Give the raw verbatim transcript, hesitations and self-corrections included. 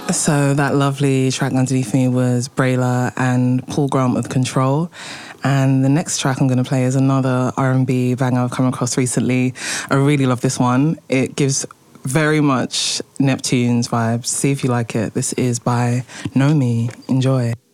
So that lovely track underneath me was Brayla and Paul Grant with Control. And the next track I'm going to play is another R and B banger I've come across recently. I really love this one. It gives very much Neptune's vibes. See if you like it. This is by Nomi. Enjoy.